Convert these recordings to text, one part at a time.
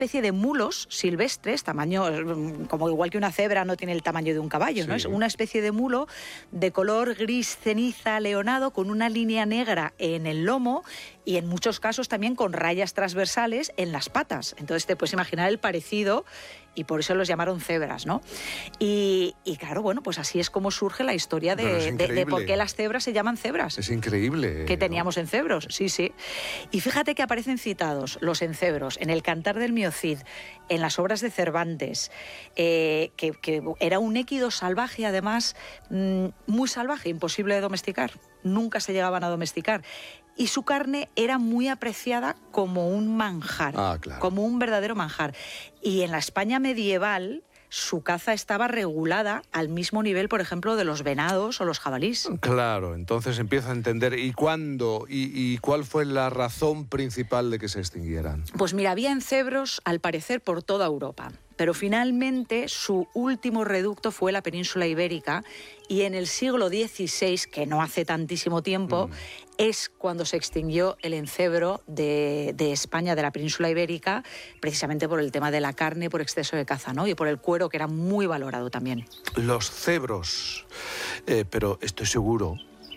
especie de mulos silvestres, tamaño, como igual que una cebra no tiene el tamaño de un caballo, ¿no? Es una especie de mulo de color gris ceniza leonado con una línea negra en el lomo y en muchos casos también con rayas transversales en las patas. Entonces te puedes imaginar el parecido y por eso los llamaron cebras, ¿no? Y claro, bueno, pues así es como surge la historia de por qué las cebras se llaman cebras. Es increíble. Que teníamos encebros, sí. Y fíjate que aparecen citados los encebros en el Cantar del Mío Cid, en las obras de Cervantes, que era un équido salvaje, además, muy salvaje, imposible de domesticar. Nunca se llegaban a domesticar. Y su carne era muy apreciada como un manjar, como un verdadero manjar. Y en la España medieval su caza estaba regulada al mismo nivel, por ejemplo, de los venados o los jabalíes. Claro, entonces empiezo a entender. ¿Y cuándo? ¿Y cuál fue la razón principal de que se extinguieran? Pues mira, había encebros, al parecer, por toda Europa. Pero finalmente su último reducto fue la península ibérica y en el siglo XVI, que no hace tantísimo tiempo, es cuando se extinguió el encebro de España, de la península ibérica, precisamente por el tema de la carne, por exceso de caza, ¿no? Y por el cuero, que era muy valorado también. Los cebros, pero estoy seguro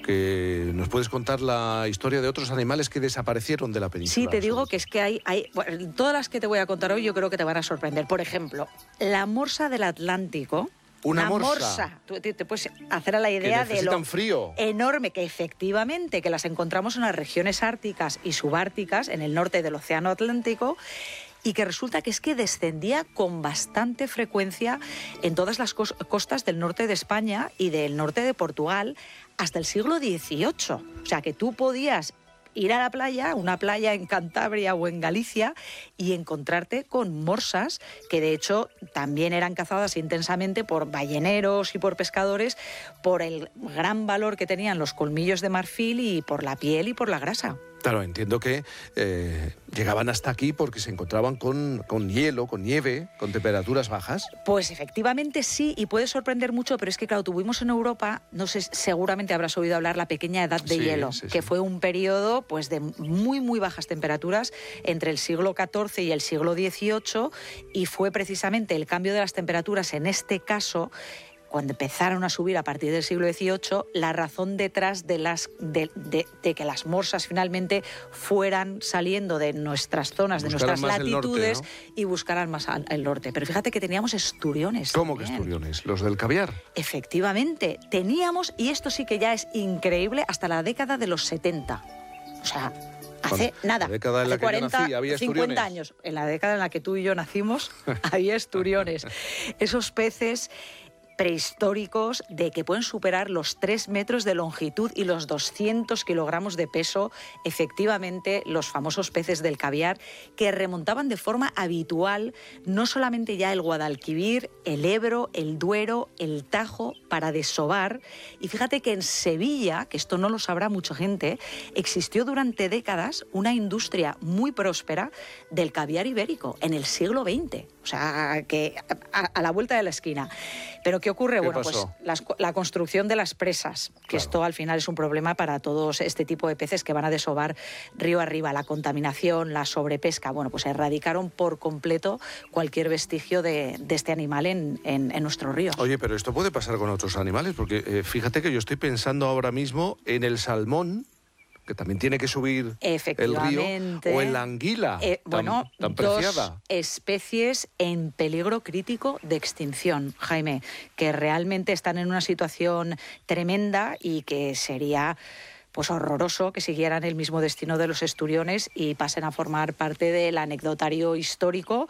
que nos puedes contar la historia de otros animales que desaparecieron de la península. Sí, te digo que es que hay bueno, todas las que te voy a contar hoy yo creo que te van a sorprender. Por ejemplo, la morsa del Atlántico. Una morsa. Tú te puedes hacer a la idea de lo frío enorme que efectivamente que las encontramos en las regiones árticas y subárticas, en el norte del Océano Atlántico, y que resulta que es que descendía con bastante frecuencia en todas las costas del norte de España y del norte de Portugal hasta el siglo XVIII. O sea, que tú podías ir a la playa, una playa en Cantabria o en Galicia, y encontrarte con morsas que de hecho también eran cazadas intensamente por balleneros y por pescadores por el gran valor que tenían los colmillos de marfil y por la piel y por la grasa. Claro, entiendo que llegaban hasta aquí porque se encontraban con hielo, con nieve, con temperaturas bajas. Pues efectivamente sí, y puede sorprender mucho, pero es que claro, tuvimos en Europa, no sé, seguramente habrás oído hablar la pequeña edad de hielo, que fue un periodo pues de muy, muy bajas temperaturas entre el siglo XIV y el siglo XVIII, y fue precisamente el cambio de las temperaturas en este caso, cuando empezaron a subir a partir del siglo XVIII, la razón detrás de que las morsas finalmente fueran saliendo de nuestras zonas, de nuestras latitudes, norte, ¿no? Y buscaran más al norte. Pero fíjate que teníamos esturiones. ¿Cómo también. que esturiones? ¿Los del caviar? Efectivamente, teníamos, y esto sí que ya es increíble, hasta la década de los 70. O sea, hace nada, hace 40, 50 años, en la década en la que tú y yo nacimos, había esturiones. Esos peces prehistóricos de que pueden superar los 3 metros de longitud y los 200 kilogramos de peso, efectivamente los famosos peces del caviar, que remontaban de forma habitual no solamente ya el Guadalquivir, el Ebro, el Duero, el Tajo, para desovar. Y fíjate que en Sevilla, que esto no lo sabrá mucha gente, existió durante décadas una industria muy próspera del caviar ibérico en el siglo XX, o sea, que a la vuelta de la esquina. Pero ¿qué ocurre? Bueno, pues la construcción de las presas, que esto al final es un problema para todos este tipo de peces que van a desovar río arriba. La contaminación, la sobrepesca, bueno, pues erradicaron por completo cualquier vestigio de este animal en nuestro río. Oye, pero esto puede pasar con otros animales, porque fíjate que yo estoy pensando ahora mismo en el salmón, que también tiene que subir el río, o en la anguila, tan preciada. Dos especies en peligro crítico de extinción, Jaime, que realmente están en una situación tremenda y que sería pues horroroso que siguieran el mismo destino de los esturiones y pasen a formar parte del anecdotario histórico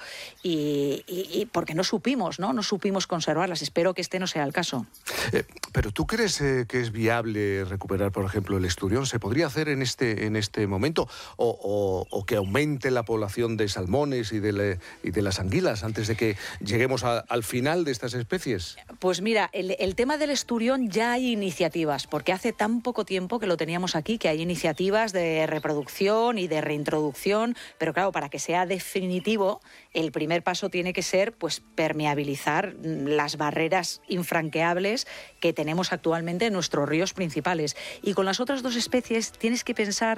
y porque no supimos conservarlas. Espero que este no sea el caso. Pero ¿tú crees que es viable recuperar, por ejemplo, el esturión? ¿Se podría hacer en este momento? ¿O que aumente la población de salmones y de las anguilas antes de que lleguemos al final de estas especies? Pues mira, el tema del esturión ya hay iniciativas, porque hace tan poco tiempo que lo teníamos poníamos aquí, que hay iniciativas de reproducción y de reintroducción, pero claro, para que sea definitivo, el primer paso tiene que ser pues permeabilizar las barreras infranqueables que tenemos actualmente en nuestros ríos principales. Y con las otras dos especies tienes que pensar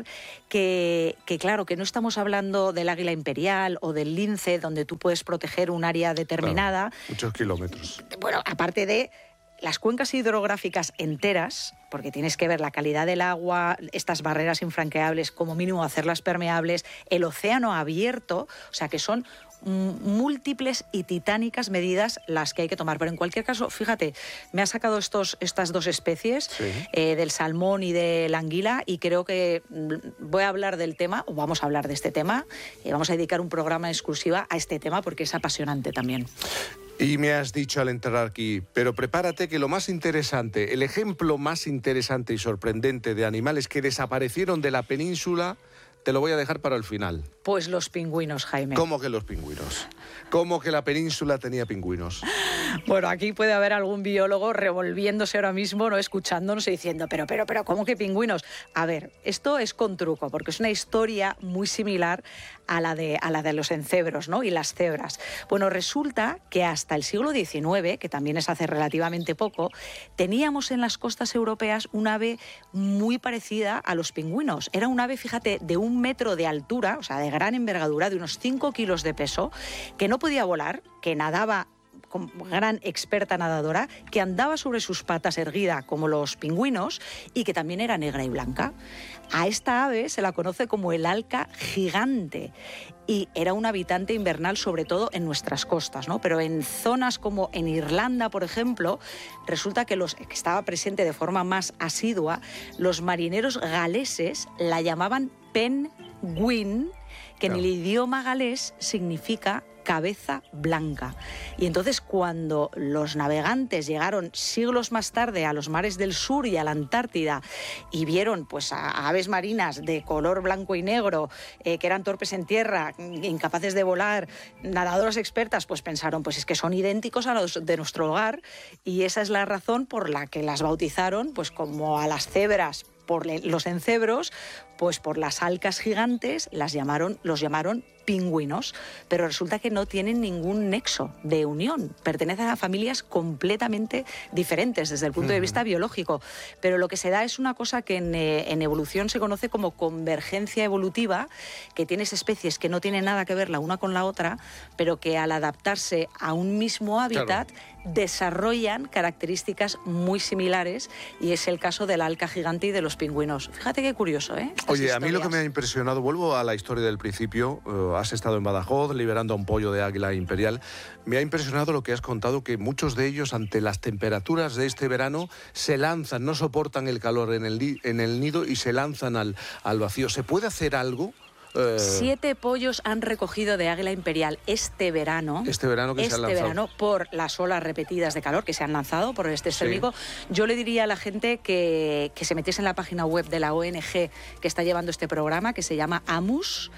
que claro, que no estamos hablando del águila imperial o del lince, donde tú puedes proteger un área determinada. Claro, muchos kilómetros. Bueno, aparte de las cuencas hidrográficas enteras, porque tienes que ver la calidad del agua, estas barreras infranqueables, como mínimo hacerlas permeables, el océano abierto, o sea que son múltiples y titánicas medidas las que hay que tomar. Pero en cualquier caso, fíjate, me ha sacado estas dos especies, sí, del salmón y de la anguila, y creo que voy a hablar del tema, o vamos a hablar de este tema, y vamos a dedicar un programa exclusiva a este tema porque es apasionante también. Y me has dicho al entrar aquí, pero prepárate que lo más interesante, el ejemplo más interesante y sorprendente de animales que desaparecieron de la península, te lo voy a dejar para el final. Pues los pingüinos, Jaime. ¿Cómo que los pingüinos? ¿Cómo que la península tenía pingüinos? Bueno, aquí puede haber algún biólogo revolviéndose ahora mismo, no escuchándonos y diciendo, pero, ¿cómo que pingüinos? A ver, esto es con truco, porque es una historia muy similar a la de los encebros, ¿no? Y las cebras. Bueno, resulta que hasta el siglo XIX, que también es hace relativamente poco, teníamos en las costas europeas un ave muy parecida a los pingüinos. Era un ave, fíjate, de 1 metro de altura, o sea, de gran envergadura, de unos 5 kilos de peso, que no podía volar, que nadaba como gran experta nadadora, que andaba sobre sus patas erguida como los pingüinos y que también era negra y blanca. A esta ave se la conoce como el alca gigante y era un habitante invernal sobre todo en nuestras costas, ¿no? Pero en zonas como en Irlanda, por ejemplo, resulta que estaba presente de forma más asidua, los marineros galeses la llamaban penguin, que en el idioma galés significa cabeza blanca. Y entonces cuando los navegantes llegaron siglos más tarde a los mares del sur y a la Antártida y vieron pues a aves marinas de color blanco y negro, que eran torpes en tierra, incapaces de volar, nadadoras expertas, pues pensaron, pues es que son idénticos a los de nuestro hogar, y esa es la razón por la que las bautizaron pues como a las cebras por los encebros, pues por las alcas gigantes los llamaron pingüinos, pero resulta que no tienen ningún nexo de unión, pertenecen a familias completamente diferentes desde el punto de vista biológico, pero lo que se da es una cosa que en evolución se conoce como convergencia evolutiva, que tienes especies que no tienen nada que ver la una con la otra, pero que al adaptarse a un mismo hábitat, claro, desarrollan características muy similares, y es el caso de la alca gigante y de los pingüinos. Fíjate qué curioso, ¿eh? Oye, a mí lo que me ha impresionado, vuelvo a la historia del principio, has estado en Badajoz liberando a un pollo de águila imperial, me ha impresionado lo que has contado, que muchos de ellos ante las temperaturas de este verano se lanzan, no soportan el calor en el nido y se lanzan al vacío. ¿Se puede hacer algo? 7 pollos han recogido de águila imperial este verano. Este verano que se han lanzado. Este verano, por las olas repetidas de calor que se han lanzado por el estrés térmico. Yo le diría a la gente que se metiese en la página web de la ONG que está llevando este programa, que se llama AMUS,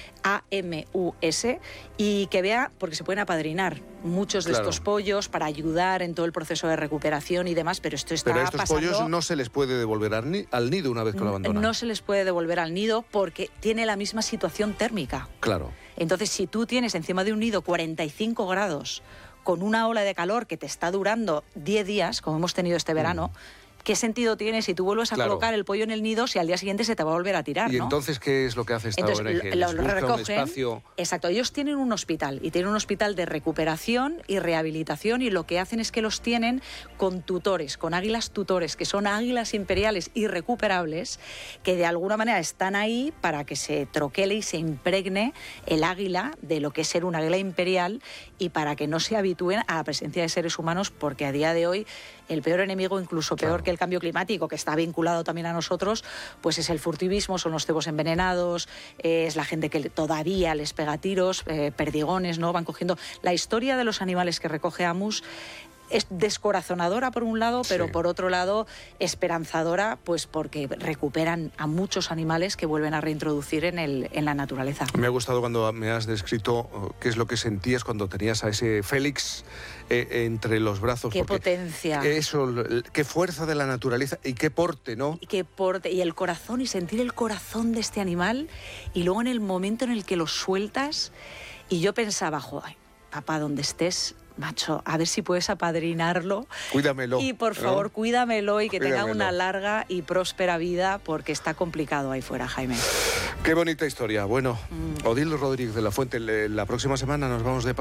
AMUS, y que vea, porque se pueden apadrinar muchos de estos pollos para ayudar en todo el proceso de recuperación y demás, pero esto está pasando. Pero a estos pollos no se les puede devolver al nido una vez que lo abandonan. No se les puede devolver al nido porque tiene la misma situación térmica. Claro. Entonces, si tú tienes encima de un nido 45 grados con una ola de calor que te está durando 10 días, como hemos tenido este verano, ¿qué sentido tiene si tú vuelves a colocar el pollo en el nido si al día siguiente se te va a volver a tirar? ¿Y entonces qué es lo que hace esta ONG? Lo recogen, un espacio... Exacto, ellos tienen un hospital y tienen un hospital de recuperación y rehabilitación, y lo que hacen es que los tienen con tutores, con águilas tutores, que son águilas imperiales irrecuperables, que de alguna manera están ahí para que se troquele y se impregne el águila de lo que es ser un águila imperial, y para que no se habitúen a la presencia de seres humanos, porque a día de hoy el peor enemigo, incluso peor que el cambio climático, que está vinculado también a nosotros, pues es el furtivismo, son los cebos envenenados, es la gente que todavía les pega tiros, perdigones, ¿no? Van cogiendo. La historia de los animales que recoge AMUS es descorazonadora por un lado, pero sí. por otro lado esperanzadora, pues porque recuperan a muchos animales que vuelven a reintroducir en la naturaleza. Me ha gustado cuando me has descrito qué es lo que sentías cuando tenías a ese Félix entre los brazos. Qué potencia. Eso, qué fuerza de la naturaleza y qué porte, ¿no? Y qué porte, y el corazón, y sentir el corazón de este animal, y luego en el momento en el que lo sueltas, y yo pensaba, joder, papá, donde estés, macho, a ver si puedes apadrinarlo. Cuídamelo. Y por favor, ¿no? Cuídamelo y que tenga una larga y próspera vida, porque está complicado ahí fuera, Jaime. Qué bonita historia. Bueno, Odile Rodríguez de la Fuente, la próxima semana nos vamos de paseo.